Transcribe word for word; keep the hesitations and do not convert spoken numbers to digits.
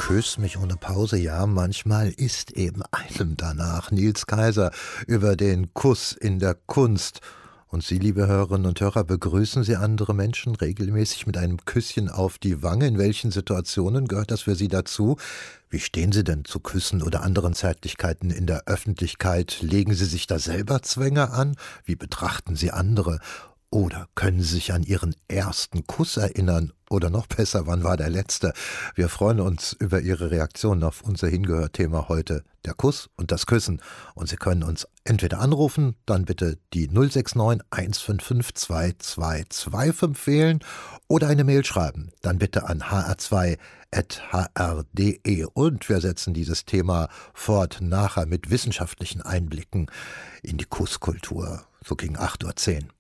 Küss mich ohne Pause, ja, manchmal ist eben einem danach. Nils Kaiser über den Kuss in der Kunst. Und Sie, liebe Hörerinnen und Hörer, begrüßen Sie andere Menschen regelmäßig mit einem Küsschen auf die Wange? In welchen Situationen gehört das für Sie dazu? Wie stehen Sie denn zu Küssen oder anderen Zärtlichkeiten in der Öffentlichkeit? Legen Sie sich da selber Zwänge an? Wie betrachten Sie andere? Oder können Sie sich an Ihren ersten Kuss erinnern? Oder noch besser, wann war der letzte? Wir freuen uns über Ihre Reaktionen auf unser Hingehört-Thema heute, der Kuss und das Küssen. Und Sie können uns entweder anrufen, dann bitte die null sechs neun eins fünf fünf zwei zwei zwei fünf wählen oder eine Mail schreiben, dann bitte an h r zwei at h r punkt d e. Und wir setzen dieses Thema fort nachher mit wissenschaftlichen Einblicken in die Kusskultur, so gegen acht Uhr zehn.